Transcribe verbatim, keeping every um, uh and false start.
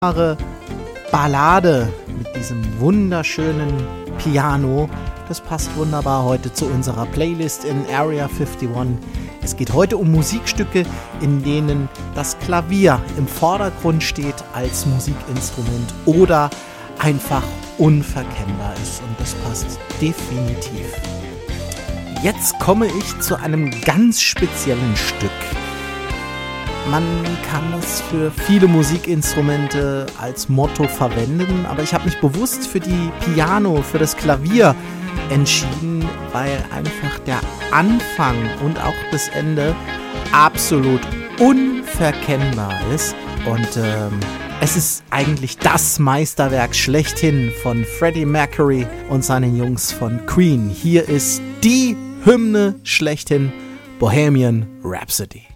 Ballade mit diesem wunderschönen Piano. Das passt wunderbar heute zu unserer Playlist in Area einundfünfzig. Es geht heute um Musikstücke, in denen das Klavier im Vordergrund steht als Musikinstrument oder einfach unverkennbar ist. Und das passt definitiv. Jetzt komme ich zu einem ganz speziellen Stück. Man kann es für viele Musikinstrumente als Motto verwenden, aber ich habe mich bewusst für die Piano, für das Klavier entschieden, weil einfach der Anfang und auch das Ende absolut unverkennbar ist. Und ähm, es ist eigentlich das Meisterwerk schlechthin von Freddie Mercury und seinen Jungs von Queen. Hier ist die Hymne schlechthin, Bohemian Rhapsody.